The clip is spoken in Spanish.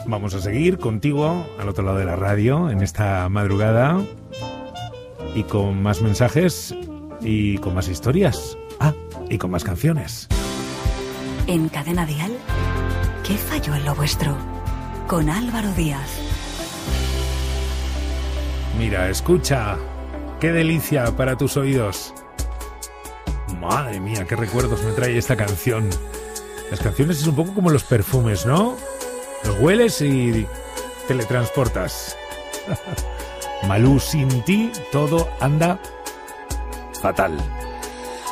Vamos a seguir contigo al otro lado de la radio en esta madrugada y con más mensajes y con más historias. Y con más canciones. En Cadena Dial, ¿qué falló en lo vuestro? Con Álvaro Díaz. Mira, escucha, qué delicia para tus oídos. Madre mía, qué recuerdos me trae esta canción. Las canciones es un poco como los perfumes, ¿no? Los hueles y teletransportas. Malú, sin ti todo anda fatal.